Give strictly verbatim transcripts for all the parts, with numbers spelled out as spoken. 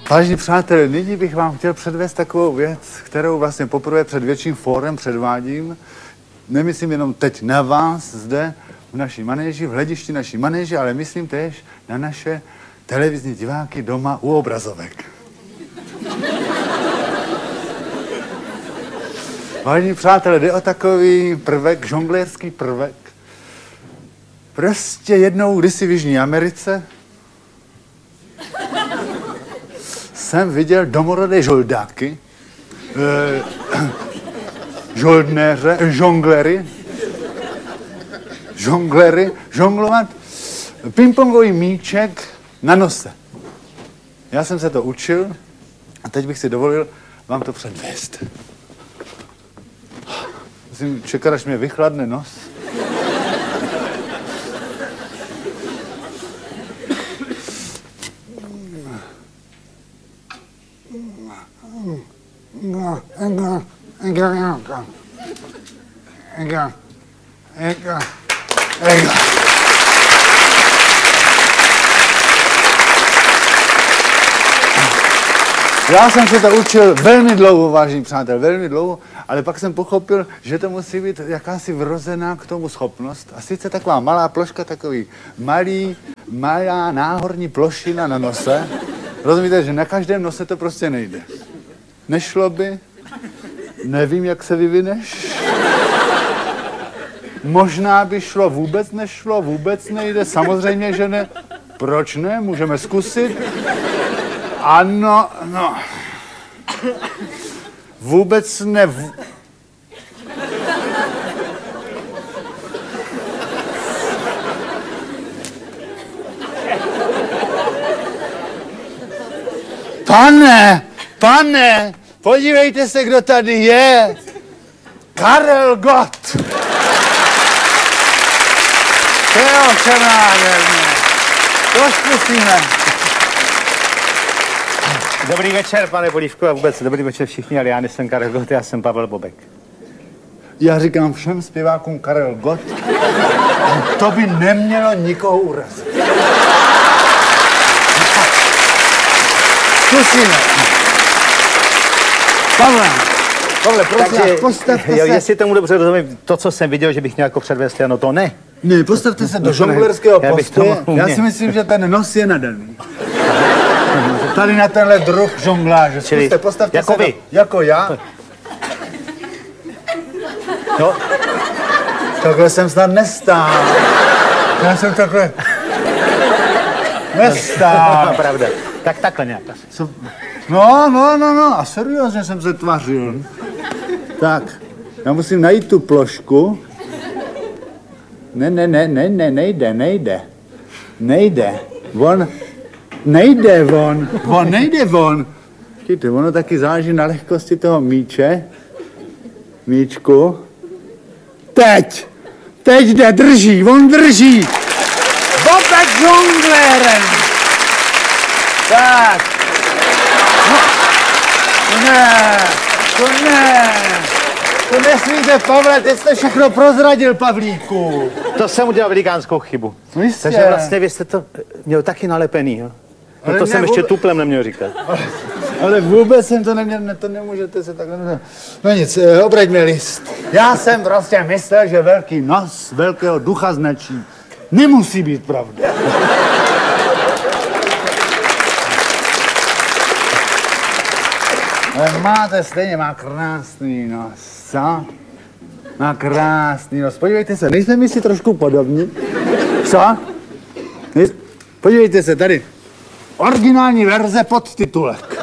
Vážení přátelé, nyní bych vám chtěl předvést takovou věc, kterou vlastně poprvé před větším fórem předvádím. Nemyslím jenom teď na vás zde v naší manéži, v hledišti naší manéži, ale myslím též na naše televizní diváky doma u obrazovek. Vážení přátelé, jde o takový prvek, žonglérský prvek. Prostě jednou kdysi v Jižní Americe jsem viděl domorodé žoldáky, eh, žoldnéře, žonglery, žonglery, žonglovat pingpongový míček na nose. Já jsem se to učil a teď bych si dovolil vám to předvést. Musím čekat, až mě vychladne nos. Já jsem se to učil velmi dlouho, vážení přátelé, velmi dlouho, ale pak jsem pochopil, že to musí být jakási vrozená k tomu schopnost. A sice taková malá ploška, takový malý, malá náhorní plošina na nose. Rozumíte, že na každém nose to prostě nejde. Nešlo by, nevím, jak se vyvineš. Možná by šlo, vůbec nešlo, vůbec nejde, samozřejmě, že ne. Proč ne? Můžeme zkusit. Ano, no. Vůbec ne. Pane, pane, podívejte se, kdo tady je. Karel Gott. To je očernádherné. To zkusíme. Dobrý večer, pane Polívku, a vůbec dobrý večer všichni, ale já nejsem Karel Gott, já jsem Pavel Bobek. Já říkám všem zpěvákům Karel Gott, to by nemělo nikoho urazit. Zkusíme. Pavle, Pavle, prosím vás, postavte jo, se. Jestli tomu dobře rozumím, to, co jsem viděl, že bych měl jako předvést, ano, to ne. Ne, postavte se do žonglerského Já bych postoje. tomu Já uměl. si myslím, že ten nos je nadaný. Tady na tenhle druh žongláže. Zkuste, postavte jako se vy. Do, jako já. No. Takhle jsem snad nestál. Já jsem takhle nestál. Pravda. Tak takhle nějak asi. Co? No, no, no, no. A seriózně jsem se tvařil. Tak, já musím najít tu plošku. Ne, ne, ne, ne, ne, nejde, nejde. Nejde. On, nejde on. On nejde on. Počkejte, ono taky záleží na lehkosti toho míče. Míčku. Teď. Teď jde, drží, on drží. Bobek žonglérem. Tak. No. To ne, to ne. To nesmíte, Pavle, teď jste všechno prozradil, Pavlíku. To jsem udělal velikánskou chybu. No jistě. Takže vlastně vy jste to měl taky nalepený, jo? No Ale to ne, jsem ještě vůbec- tuplem neměl říkat. Ale, ale vůbec jsem to neměl, ne, to nemůžete se takhle... Ne. No nic, eh, obraťme list. Já jsem prostě myslel, že velký nos velkého ducha značí. Nemusí být pravda. Ale máte stejně, má krásný nos, co? Má krásný nos. Podívejte se, nejsme my si trošku podobní? Co? Nejs... Podívejte se, tady. Originální verze podtitulek.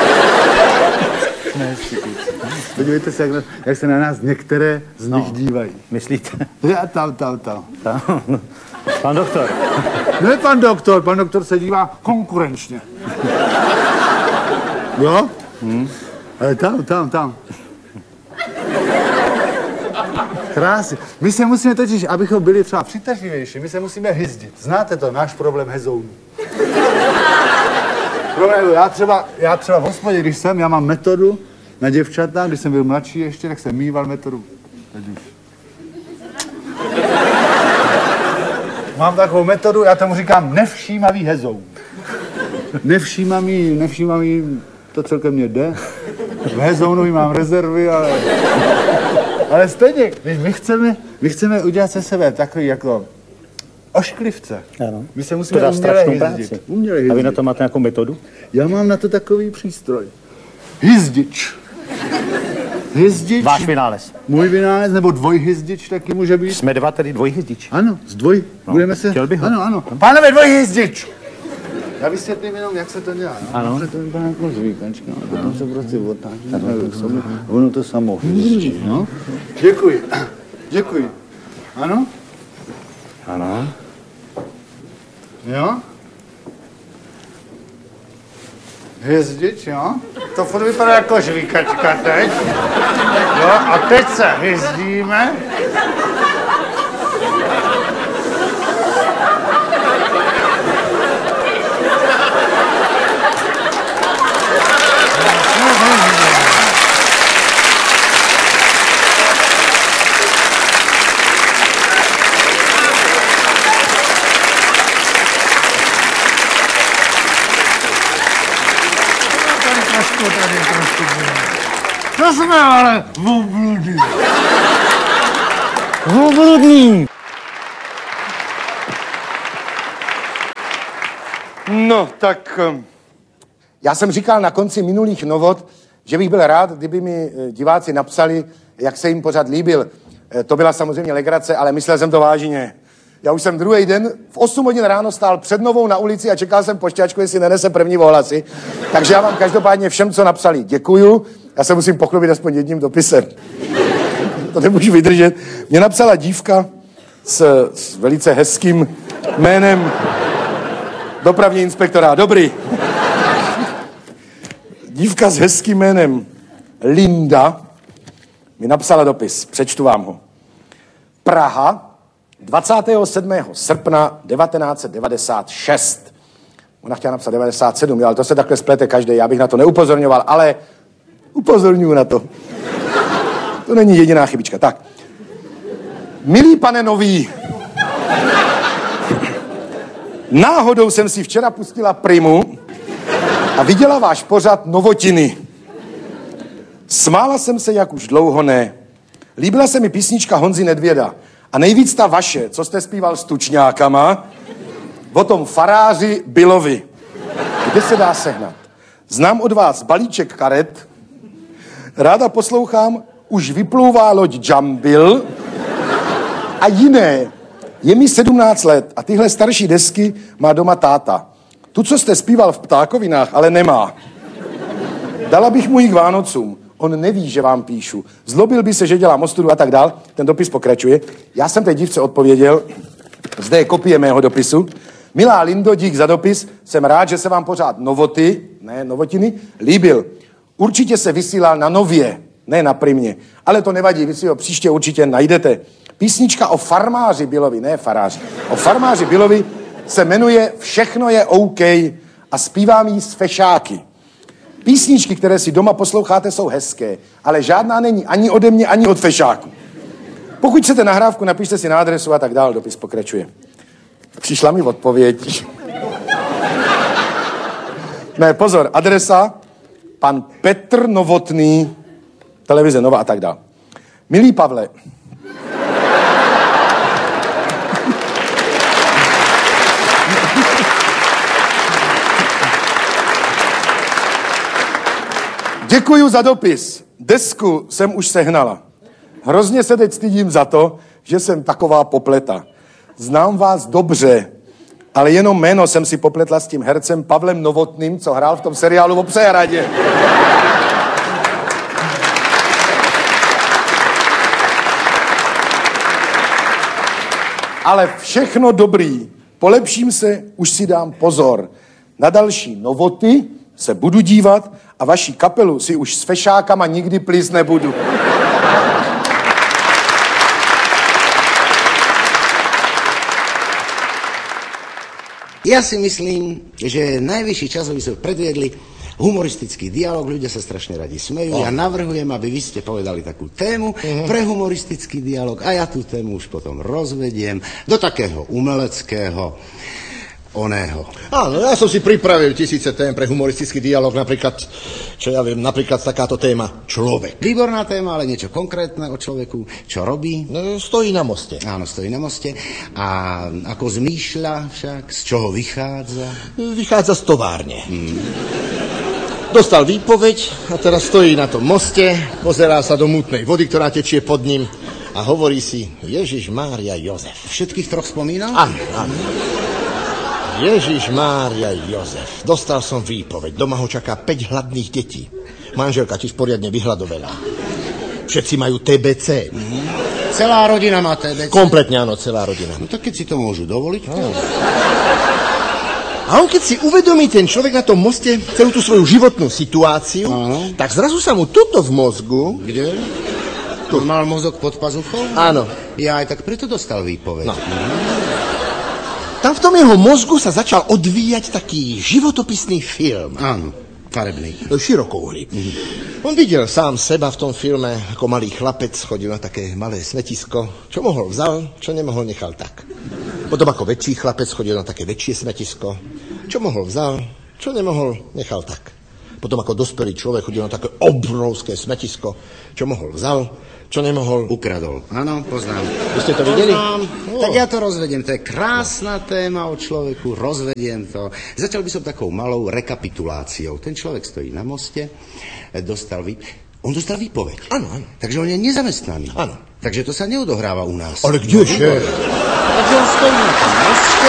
Podívejte se, jak, jak se na nás některé z nich No. dívají. Myslíte? Já tam, tam, tam. Pan doktor. Ne pan doktor, pan doktor se dívá konkurenčně. Jo? Hmm. Ale tam, tam, tam. Krásně. My se musíme totiž, abychom byli třeba přitažlivější, my se musíme hyzdit. Znáte to, náš problém hezounů. Problém, já třeba, já třeba v hospodě, když jsem, já mám metodu na děvčata, když jsem byl mladší ještě, tak jsem mýval metodu. Teď už. Mám takovou metodu, já tomu říkám nevšímavý hezoun. Nevšímám jí, nevšímám jí, to celkem mě jde. V Hezounovi mám rezervy, ale... Ale stejně, my, my, chceme, my chceme udělat se sebe takový jako ošklivce. Ano. My se musíme uměle jezdit. Uměle jezdit. A vy na to máte nějakou metodu? Já mám na to takový přístroj. Hizdič. Hizdič. Váš vynález. Můj vynález, nebo dvojhizdič taky může být. Jsme dva tedy dvojhizdič. Ano, z dvoj. No, Budeme se... chtěl bych ho. Ano, ano. Pánové, dvojhizdič. Já vysvětlím jenom, jak se to dělá. No? Ano. To vypadá jako zvíkačka, a potom se prostě otáčí. Ono to samo hizdičí, no. Děkuji. Děkuji. Ano? Ano. Jo? Hvězdič, jo? To furt vypadá jako žvíkačka teď. Jo, a teď se hvězdíme. To jsme ale obludní. Obludní. No, tak já jsem říkal na konci minulých novot, že bych byl rád, kdyby mi diváci napsali, jak se jim pořad líbil. To byla samozřejmě legrace, ale myslel jsem to vážně. Já už jsem druhý den v osm hodin ráno stál před Novou na ulici a čekal jsem pošťačku, jestli nenese první ohlasy. Takže já vám každopádně všem, co napsali, děkuju. Já se musím pochlubit aspoň jedním dopisem. To nemůžu vydržet. Mě napsala dívka s, s velice hezkým jménem dopravní inspektora. Dobrý. Dívka s hezkým jménem Linda mi napsala dopis. Přečtu vám ho. Praha, dvacátého sedmého srpna devatenáct set devadesát šest. Ona chtěla napsat devadesát sedm, ale to se takhle splete každý. Já bych na to neupozorňoval, ale upozorňuji na to. To není jediná chybička. Tak. Milý pane Nový, náhodou jsem si včera pustila Primu a viděla váš pořad Novotiny. Smála jsem se, jak už dlouho ne. Líbila se mi písnička Honzy Nedvěda. A nejvíc ta vaše, co jste zpíval s tučňákama, o tom faráři Bilovi. Kde se dá sehnat? Znám od vás balíček karet, ráda poslouchám, už vyplouvá loď Jambil a jiné. Je mi sedmnáct let a tyhle starší desky má doma táta. Tu, co jste zpíval v Ptákovinách, ale nemá. Dala bych mu ji k Vánocům. On neví, že vám píšu. Zlobil by se, že dělám ostudu a tak dál. Ten dopis pokračuje. Já jsem té dívce odpověděl, zde je kopie mého dopisu. Milá Lindo, dík za dopis. Jsem rád, že se vám pořád Novoty, ne Novotiny, líbil. Určitě se vysílal na Nově, ne na Primě. Ale to nevadí, vy si ho příště určitě najdete. Písnička o farmáři Bilovi, ne faráři. O farmáři Bilovi se jmenuje Všechno je OK a zpívám jí s fešáky. Písničky, které si doma posloucháte, jsou hezké, ale žádná není ani ode mě, ani od fešáku. Pokud chcete nahrávku, napište si na adresu a tak dál. Dopis pokračuje. Přišla mi odpověď. Ne, pozor, adresa pan Petr Novotný, televize Nova a tak dál. Milý Pavle, děkuju za dopis. Desku jsem už sehnala. Hrozně se teď stydím za to, že jsem taková popleta. Znám vás dobře, ale jenom jméno jsem si popletla s tím hercem Pavlem Novotným, co hrál v tom seriálu o Přehradě. Ale všechno dobrý. Polepším se, už si dám pozor. Na další novoty se budu dívat a vaši kapelu si už s fešákama nikdy plíst nebudu. Ja si myslím, že je najvyšší čas, aby sme predviedli humoristický dialog, ľudia sa strašne radi smejú. Ja navrhujem, aby vy ste povedali takú tému pre humoristický dialog a ja tú tému už potom rozvediem do takého umeleckého oného. Áno, ja som si pripravil tisíce tém pre humoristický dialog, napríklad, čo ja viem, napríklad takáto téma človek. Výborná téma, ale niečo konkrétne o človeku, čo robí. No, stojí na moste. Áno, stojí na moste. A ako zmýšľa však, z čoho vychádza? Vychádza z továrne. Hmm. Dostal výpoveď a teraz stojí na tom moste, pozerá sa do mútnej vody, ktorá tečie pod ním a hovorí si, Ježiš Mária Jozef. Všetkých troch spomínal? Áno, áno. Ježiš Mária Jozef. Dostal som výpoveď. Doma ho čaká päť hladných detí. Manželka tiež poriadne vyhľadovelá. Všetci majú té bé cé. Mm-hmm. Celá rodina má té bé cé? Kompletne áno, celá rodina. No tak keď si to môžu dovoliť. No. A on keď si uvedomí ten človek na tom moste celú tú svoju životnú situáciu, áno, tak zrazu sa mu tuto v mozgu... Kde? Tu. On mal mozog pod pazuchou? Áno. Ja aj tak preto dostal výpoveď. No. Mm-hmm. Tam v tom jeho mozgu sa začal odvíjať taký životopisný film. Áno, farebný. Širokouhlý. Mm-hmm. On videl sám seba v tom filme, ako malý chlapec, chodil na také malé smetisko. Čo mohol vzal, čo nemohol nechal tak. Potom ako väčší chlapec chodil na také väčšie smetisko. Čo mohol vzal, čo nemohol nechal tak. Potom ako dospelý človek chodil na také obrovské smetisko. Čo mohol vzal, čo nemohol... Ukradol. Áno, poznám. Vy ste to videli? Poznám. Oh. Tak ja to rozvediem. To je krásna téma o človeku. Rozvediem to. Začal by som takou malou rekapituláciou. Ten človek stojí na moste, dostal vý... On dostal výpoveď. Áno, áno. Takže on je nezamestnaný. Áno. Takže to sa neodohráva u nás. Ale kdeže? Takže on stojí na tom moste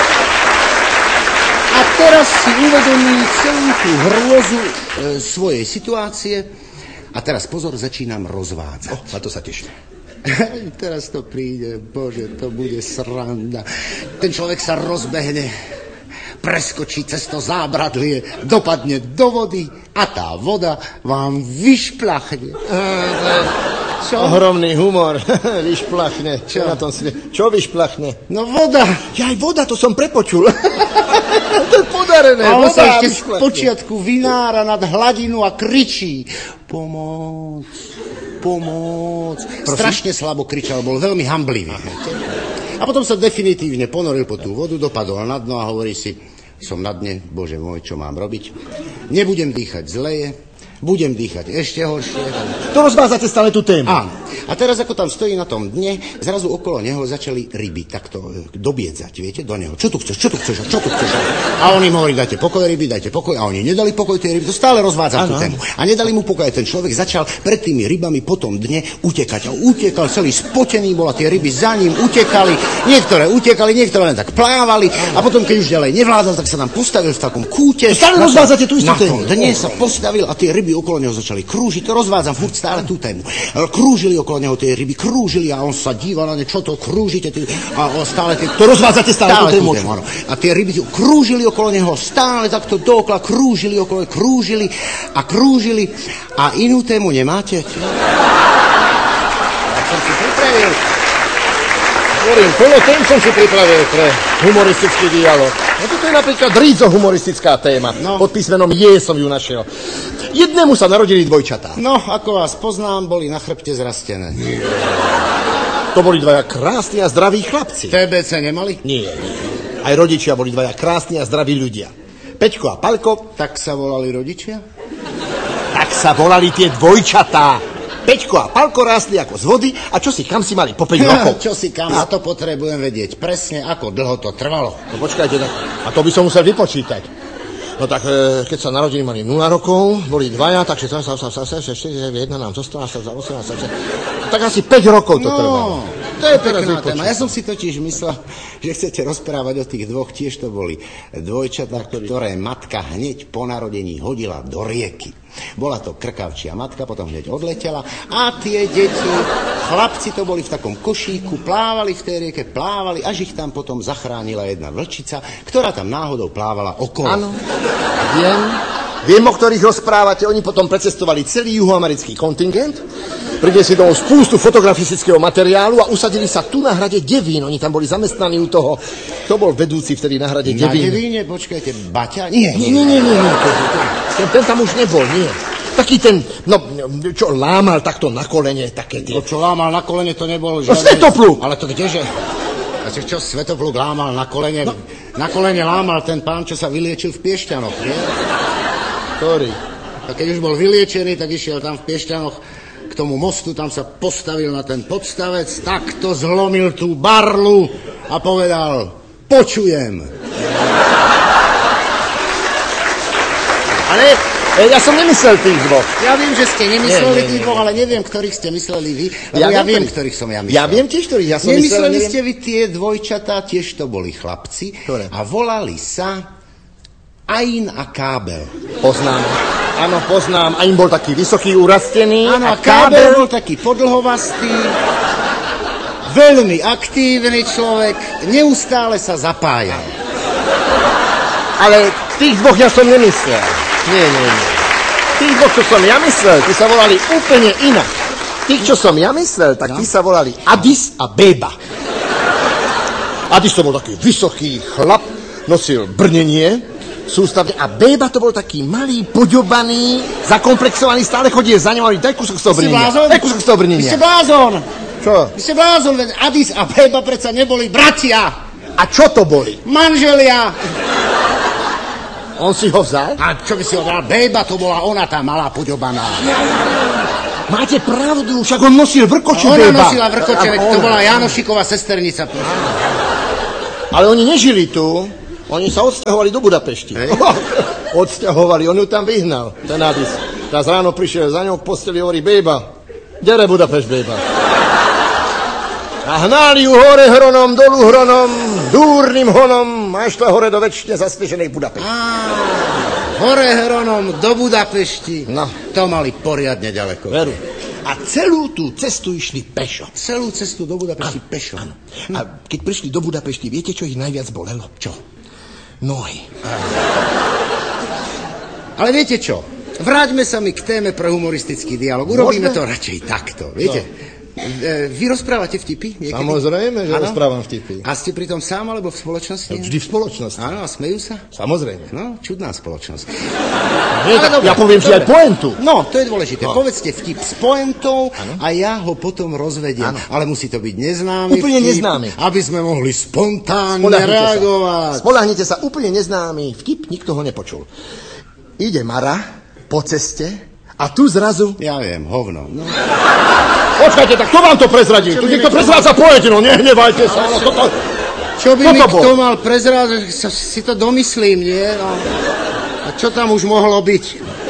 a teraz si uvedomí celú tú hrôzu e, svojej situácie. A teraz pozor, začínam rozvádzať. Oh, na to sa teším. Teraz to príde, bože, to bude sranda. Ten človek sa rozbehne, preskočí cez to zábradlie, dopadne do vody a tá voda vám vyšplachne. Čo? Ohromný humor. Vyšplachne. Čo? Na tom svie... Čo vyšplachne? No voda. Ja aj voda, to som prepočul. To je podarené. A on voda sa ešte vyšplachne. z počiatku vynára nad hladinu a kričí. Pomôc, pomôc. Prosím? Strašne slabo kričal, bol veľmi hamblivý. A potom sa definitívne ponoril po tú vodu, dopadol na dno a hovorí si, som na dne, bože môj, čo mám robiť? Nebudem dýchať zleje, budem dýchať ešte horšie. To rozvádzate stále tú tému. Áno. A teraz, ako tam stojí na tom dne, zrazu okolo neho začali ryby takto dobiedzať, viete, do neho. Čo tu chceš, čo tu chceš, čo tu chceš? A on im hovorí, dajte pokoj ryby, dajte pokoj. A oni nedali pokoj tej ryby, to stále rozvádza tú tému. A nedali mu pokoj, ten človek začal pred tými rybami po tom dne utekať. A utekal celý spotený, bol a tie ryby za ním utekali. Niektoré utekali, niektoré len tak plávali. A potom, keď už ďalej nevládal, tak sa tam postavil v takom kúte. Stále rozvádzate tú istú tému. Na tom dne sa postavil a tie ryby okolo neho začali krúžiť. To rozvádzam furt stále tú tému. Krúžili okolo neho tie ryby, krúžili a on sa díval na ne, čo to krúžite. Tí, a on stále tie, to rozvádzate stále, stále tú tému. tému a tie ryby krúžili okolo neho, stále takto dookola krúžili okolo, krúžili a krúžili. A inú tému nemáte? Tak som si pripravil. Hovorím, plno tém som si pripravil pre humoristický dialog. No toto je napríklad rídzo humoristická téma. No. Pod písmenom J som ju našiel. Jednému sa narodili dvojčatá. No, ako vás poznám, boli na chrbte zrastené. Nie. To boli dvaja krásni a zdraví chlapci. té bé cé nemali? Nie. Aj rodičia boli dvaja krásni a zdraví ľudia. Peťko a Palko. Tak sa volali rodičia? Tak sa volali tie dvojčatá. Peťko a Palko rástli ako z vody a čo si kam si mali po päť rokov. Čo si kam, a to potrebujem vedieť presne, ako dlho to trvalo. No počkajte, tak, a to by som musel vypočítať. No tak, e, keď sa narodili, mali nula rokov, boli dvaja, takže to sa štyri, jedna nám zostala, sa za osem, tak asi päť rokov to no, trvalo. To je pekná téma. Ja som si totiž myslel, že chcete rozprávať o tých dvoch, tiež to boli dvojčatá, ktoré matka hneď po narodení hodila do rieky. Bola to krkavčia matka, potom hneď odletela a tie deti, chlapci to boli v takom košíku, plávali v tej rieke, plávali, až ich tam potom zachránila jedna vlčica, ktorá tam náhodou plávala okolo. Áno, viem, viem, o ktorých rozprávate. Oni potom precestovali celý juhoamerický kontingent, priniesli domov spústu fotografistického materiálu a usadili sa tu na hrade Devín. Oni tam boli zamestnaní u toho, kto bol vedúci vtedy na hrade Na Devín. Devíne, počkajte, Baťa? Nie, nie, nie, nie, nie, nie. Ten, ten tam už nebol, nie. Taký ten, no, čo lámal takto na kolene, také tie... To, čo lámal na kolene, to nebol žiadny... No, Svetopluk! Ale to kdeže? A čo, čo Svetopluk lámal na kolene? No, na kolene lámal ten pán, čo sa vyliečil v Piešťanoch, nie? Ktorý? A keď už bol vyliečený, tak išiel tam v Piešťanoch k tomu mostu, tam sa postavil na ten podstavec, takto zlomil tú barlu a povedal, počujem. Ale e, ja som nemyslel tých dvoch. Ja viem, že ste nemysleli Nie, nie, tých nie. dvoch, ale neviem, ktorých ste mysleli vy, lebo ja, ja viem, ktorých- ktorých som ja myslel. Ja viem tiež, ktorých ja som myslel. Nemysleli neviem- ste vy tie dvojčatá, tiež to boli chlapci Ktoré? a volali sa Ain a Kábel. Poznám. Áno, poznám. A im bol taký vysoký, urastený. Áno, a Kábel bol taký podlhovastý, veľmi aktívny človek, neustále sa zapájal. Ale tých dvoch ja som nemyslel. Nie, nie, nie. Tých dvoch, čo som ja myslel, tí sa volali úplne inak. Tých, čo som ja myslel, tak tí sa volali Adis a Béba. Adis to bol taký vysoký chlap, nosil brnenie sústavne a Béba to bol taký malý, poďobaný, zakomplexovaný, stále chodil za ňou a daj kúsok z toho Vy ste brnenia. blázon? Daj kúsok z toho Vy brnenia. ste blázon! Čo? Vy ste blázon, veď Adis a Béba predsa neboli bratia, A čo to boli? manželia. On si ho vzal? A čo by si ho dal? Béba to bola ona, tá malá poďobaná. Máte pravdu, však on nosil vrkoče, Ona Béba. nosila vrkoče, veď to bola Janošiková sesternica. Ale oni nežili tu, oni sa odsťahovali do Budapešti. Odsťahovali, on ju tam vyhnal, ten Adis. Raz ráno prišiel za ňou k posteli, hovorí, Béba, kde je Budapešť, Béba? A hnali ju hore hronom, dolu hronom, dúrnym honom a šla hore do väčšine zasneženej Budapešti. Hore Hronom do Budapešti. No. To mali poriadne ďaleko. Veru. A celú tú cestu išli pešo. Celú cestu do Budapešti pešo. Áno. A keď prišli do Budapešti, viete, čo ich najviac bolelo? Čo? Nohy. Ale viete čo? Vráťme sa mi k téme pre humoristický dialog. Urobíme Môžeme? to radšej takto. Viete, e, vy rozprávate vtipy niekedy? Samozrejme, že Áno? rozprávam vtipy. A ste pritom sám alebo v spoločnosti? Vždy v spoločnosti. Áno, a smejú sa? Samozrejme. No, čudná spoločnosť. Nie, Ale dobre, ja poviem ti dobre. aj pointu. No, to je dôležité. No. Povedzte vtip s pointou a ja ho potom rozvediem. Áno. Ale musí to byť neznámy Úplne vtip, neznámy. aby sme mohli spontánne Spoľahnite reagovať. sa. Spoľahnite sa, úplne neznámy vtip, nikto ho nepočul. Ide Mara po ceste a tu zrazu... Ja viem, hovno. No. Počkajte, tak kto vám to prezradil? Čo Tu by niekto mi to prezrádza poetinu, nehnevajte sa. No, toto... Čo by Kto mi to bol? kto mal prezrázať, sa- si to domyslím, nie? No. A čo tam už mohlo byť?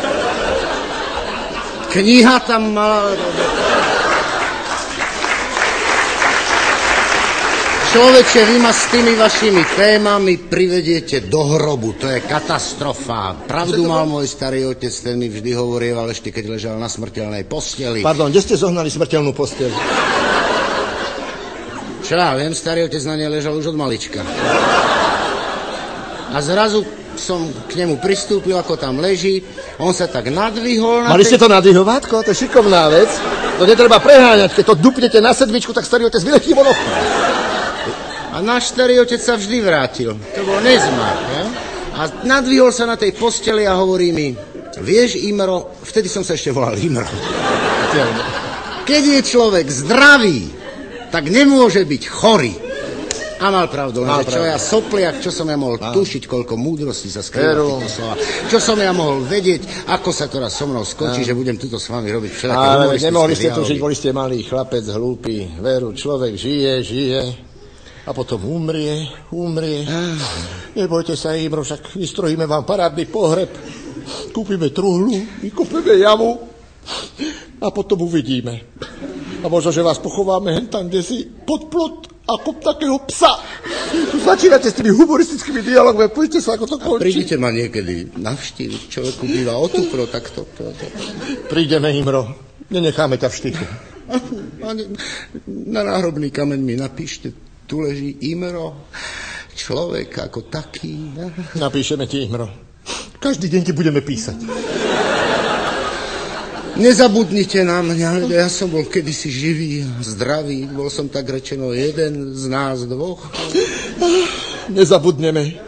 Kniha tam mala... Človeče, vy ma s tými vašimi témami privediete do hrobu. To je katastrofa. Pravdu mal môj starý otec, ten mi vždy hovorieval, ešte keď ležal na smrteľnej posteli. Pardon, kde ste zohnali smrteľnú posteľ? Čo ja viem, starý otec na nej ležal už od malička. A zrazu som k nemu pristúpil, ako tam leží. On sa tak nadvihol na Mali tej... ste to nadvihovátko? To je šikovná vec. To netreba preháňať. Keď to dupnete na sedmičku, tak starý otec vyletí von okno. A náš starý otec sa vždy vrátil. To bol nezmar. Ne? A nadvihol sa na tej posteli a hovorí mi, vieš, Imro, vtedy som sa ešte volal Imro. Keď je človek zdravý, tak nemôže byť chorý. A mal pravdu, Mal lenže čo pravdu. ja sopliak, čo som ja mohol tušiť, koľko múdrosti sa skrýva v Veru. týchto slovách. Čo som ja mohol vedieť, ako sa teraz so mnou skočí, že budem tuto s vami robiť všelijaké Ale humoristické nemohli ste tu dialógy. žiť, boli ste malý chlapec, hlúpy. Veru, človek žije, žije a potom umrie, umrie. Nebojte sa, Imro, však vystrojíme vám parádny pohreb. Kúpime truhlu, vykopeme jamu a potom uvidíme. A možno, že vás pochováme hen tam, kde si pod plot ako takého psa. Tu začínate s tými humoristickými dialogmi, poďte sa, ako to končí. Prídite ma niekedy navštíviť, človeku býva otupro, tak to... to, to. Prídeme, Imro, nenecháme ťa v štychu. A ne- Na náhrobný kameň mi napíšte, tu leží Imro, človek ako taký. Ne? Napíšeme ti, Imro. Každý deň ti budeme písať. Nezabudnite na mňa, ja som bol kedysi živý, zdravý, bol som tak rečeno jeden z nás dvoch. Nezabudneme.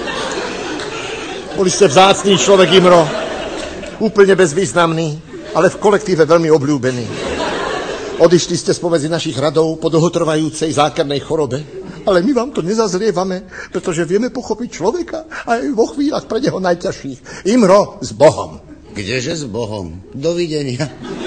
Boli ste vzácný človek, Imro. Úplne bezvýznamný, ale v kolektíve veľmi obľúbený. Odišli ste spomedzi našich radov po dlhotrvajúcej zákernej chorobe a ale my vám to nezazlievame, pretože vieme pochopiť človeka aj vo chvíľach pre neho najťažších. Imro, s Bohom. Kdeže s Bohom? Dovidenia.